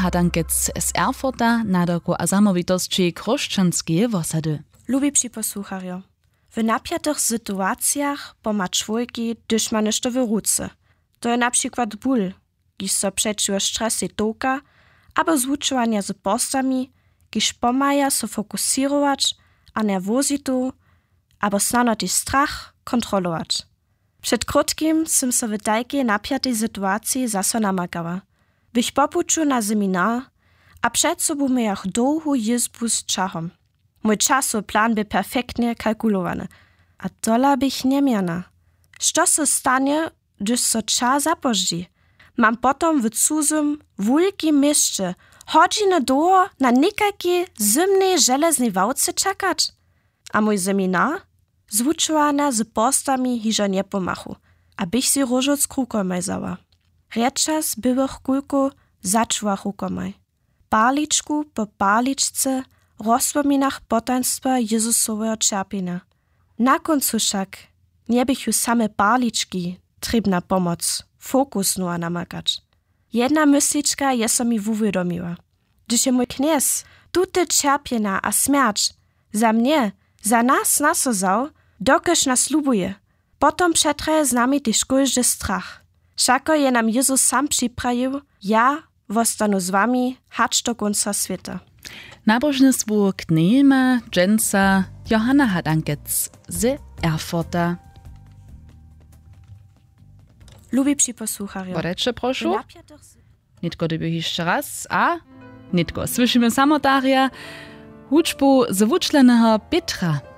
Hadankec z Erfurta na doku a zamovitosti chršćanske wosady. Lubi připosłucharjo. W napiatych sytuacjach poma człojki, gdyż ma nešto w ruce. To je na przykład ból, gdyż so przeciwko stresie toka, albo zvučovania z postami, gdyż pomaja so fokusirować, a nerwozitu, albo snanoty strach kontrolować. Przed krótkim jsem so w tajkiej napiatej sytuacji zaso namagała. Bych popuczu na seminar, a przed sobą miałam dłuhą jizbu z czachom. Mój czasoplan by perfektnie kalkulowany, a dola bych nie miana. Co se stanie, gdyż so czas zapożdzi? Mam potom w cudzym, wulkim mieście hodzinę długo na nikakie zimnej żeleznej wałce czekać. A mój seminar? Zvučowana z postami hižo nie pomachu, abych si rožoc krukomaj zała. Rečas byłych kulku začuła rukomaj. Parličku po parličce rozpominach potaństwa Jezusowego cierpienia. Na końcu však nie bych ju same parlički trebna pomoc, fokus nua namakać. Jedna myslička je so mi uwiadomiła. Gdyż je mój kniez tute cierpienia a śmierć za mnie, za nas nasozał, dokeż nas lubuje. Potom przetraje z nami też każdy strach. Wszako je nam Jezus sam przyprawił, ja wostanu z wami, hacz do końca świata. Nabożnictwo knema dżęca Johanna Hadankec z Erfurta. Lubi připosłucharjo. Podeče prošu. Nitko dyby jeszcze raz, a nitko. Słyszymy samo Daria, huczbu zwuczlenego Pietra.